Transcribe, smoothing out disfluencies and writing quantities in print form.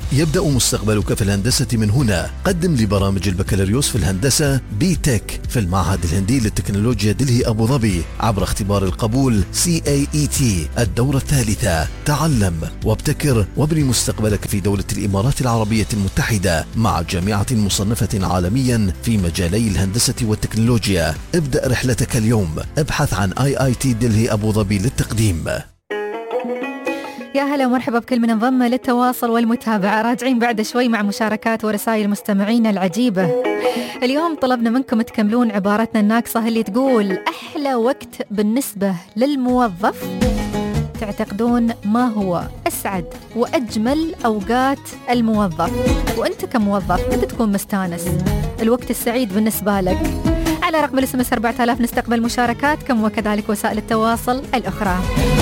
يبدأ مستقبلك في الهندسة من هنا. قدم لبرامج البكالوريوس في الهندسة بي-تك في المعهد الهندي للتكنولوجيا دلهي أبو ظبي عبر اختبار القبول CAET الدورة الثالثة. تعلم وابتكر وابني مستقبلك في دولة الإمارات العربية المتحدة مع جامعة مصنفة عالميا في مجالي الهندسة والتكنولوجيا. ابدأ رحلتك اليوم. ابحث عن IIT دلهي أبو ظبي للتقديم. يا هلا ومرحبا بكل من انضم للتواصل والمتابعة. راجعين بعد شوي مع مشاركات ورسائل المستمعين العجيبة. اليوم طلبنا منكم تكملون عبارتنا الناقصة اللي تقول: أحلى وقت بالنسبة للموظف تعتقدون ما هو أسعد وأجمل أوقات الموظف؟ وأنت كموظف متى تكون مستانس؟ الوقت السعيد بالنسبة لك؟ على رقم الSMS 4000 نستقبل مشاركاتكم وكذلك وسائل التواصل الأخرى.